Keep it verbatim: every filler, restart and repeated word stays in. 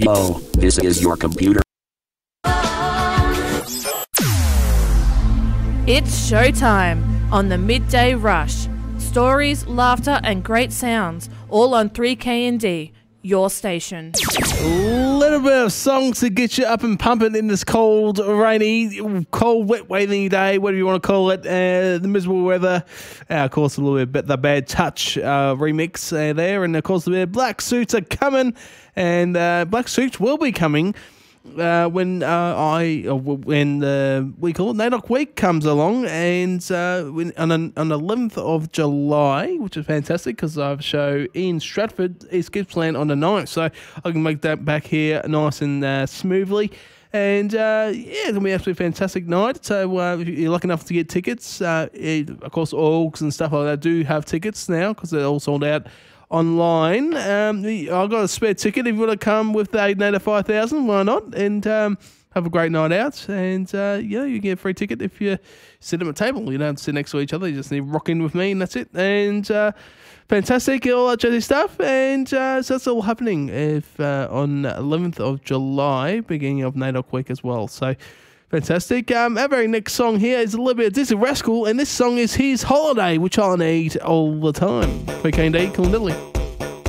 Yo, this is your computer. It's showtime on the Midday Rush. Stories, laughter and great sounds, all on three K N D, your station. A little bit of songs to get you up and pumping in this cold, rainy, cold, wet, rainy day, whatever you want to call it, uh, the miserable weather. Uh, of course, a little bit the Bad Touch uh, remix uh, there, and of course the Black Suits are coming, and uh, Black Suits will be coming Uh, when uh, I uh, when uh, we call it NAIDOC Week comes along, and uh, when, on the, on the eleventh of July, which is fantastic because I have a show in Stratford, East Gippsland on the ninth, so I can make that back here nice and uh, smoothly. And uh, yeah, it's gonna be an absolutely fantastic night. So uh, if you're lucky enough to get tickets, uh, it, of course, orgs and stuff like that do have tickets now because they're all sold out online. Um, I've got a spare ticket if you want to come with the Native five thousand, why not? And um, have a great night out. And uh, yeah, you get a free ticket if you sit at a table. You don't have to sit next to each other. You just need to rock in with me, and that's it. And uh, fantastic, all that jazzy stuff. And uh, so that's all happening if uh, on eleventh of July, beginning of NAIDOC Week as well. So fantastic. Um, our very next song here is a little bit of Dizzy Rascal, and this song is His Holiday, which I need all the time. three K N D, cool and diddly.